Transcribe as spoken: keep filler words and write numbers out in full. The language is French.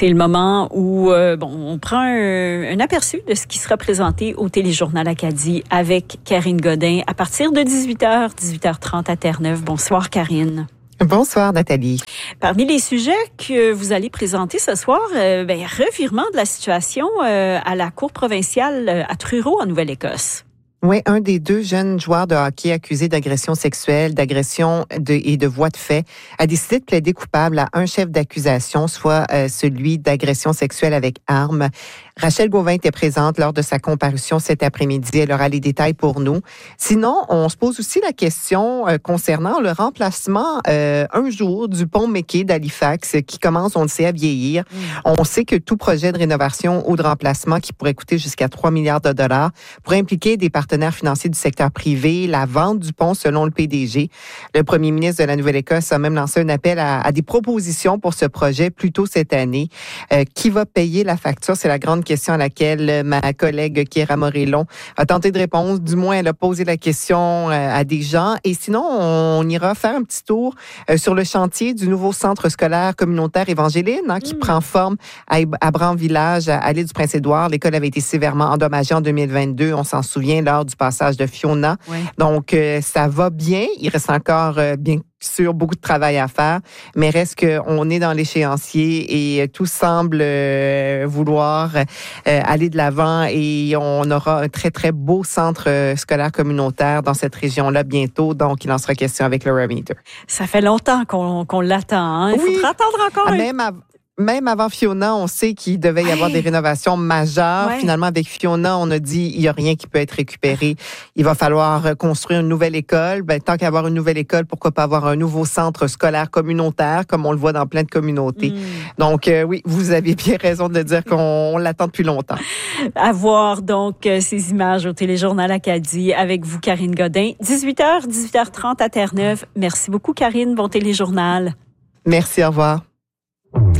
C'est le moment où euh, bon, on prend un, un aperçu de ce qui sera présenté au Téléjournal Acadie avec Karine Godin à partir de dix-huit heures, dix-huit heures trente à Terre-Neuve. Bonsoir Karine. Bonsoir Nathalie. Parmi les sujets que vous allez présenter ce soir, euh, ben, revirement de la situation euh, à la Cour provinciale à Truro en Nouvelle-Écosse. Oui, un des deux jeunes joueurs de hockey accusés d'agression sexuelle, d'agression de, et de voies de fait a décidé de plaider coupable à un chef d'accusation, soit euh, celui d'agression sexuelle avec arme. Rachel Gauvin était présente lors de sa comparution cet après-midi. Elle aura les détails pour nous. Sinon, on se pose aussi la question euh, concernant le remplacement euh, un jour du pont McKay d'Halifax qui commence, on le sait, à vieillir. Mmh. On sait que tout projet de rénovation ou de remplacement qui pourrait coûter jusqu'à trois milliards de dollars pourrait impliquer des partenaires financiers du secteur privé, la vente du pont selon le P D G. Le premier ministre de la Nouvelle-Écosse a même lancé un appel à, à des propositions pour ce projet plus tôt cette année. Euh, qui va payer la facture? C'est la grande question à laquelle ma collègue Chiara Morellon a tenté de répondre. Du moins, elle a posé la question à des gens. Et sinon, on ira faire un petit tour sur le chantier du nouveau centre scolaire communautaire Évangéline hein, qui mmh. prend forme à, à Bran-Village, à l'île du Prince-Édouard. L'école avait été sévèrement endommagée en deux mille vingt-deux. On s'en souvient lors du passage de Fiona. Oui. Donc, euh, ça va bien. Il reste encore euh, bien sûr beaucoup de travail à faire, mais reste qu'on est dans l'échéancier et tout semble euh, vouloir euh, aller de l'avant et on aura un très, très beau centre euh, scolaire communautaire dans cette région-là bientôt. Donc, il en sera question avec le Meter. Ça fait longtemps qu'on, qu'on l'attend. Hein? Il oui. faudra attendre encore. Ah, même à... Même avant Fiona, on sait qu'il devait y ouais. avoir des rénovations majeures. Ouais. Finalement, avec Fiona, on a dit il n'y a rien qui peut être récupéré. Il va falloir construire une nouvelle école. Ben, tant qu'avoir une nouvelle école, pourquoi pas avoir un nouveau centre scolaire communautaire, comme on le voit dans plein de communautés. Mm. Donc, euh, oui, vous avez bien raison de dire qu'on on l'attend depuis longtemps. À voir donc ces images au Téléjournal Acadie avec vous, Karine Godin. dix-huit heures, dix-huit heures trente à Terre-Neuve. Merci beaucoup, Karine. Bon téléjournal. Merci, au revoir.